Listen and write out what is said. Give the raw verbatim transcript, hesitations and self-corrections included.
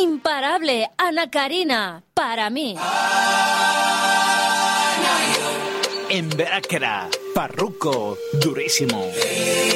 Imparable, Ana Karina, para mí. En Beráquera, Parruco, durísimo.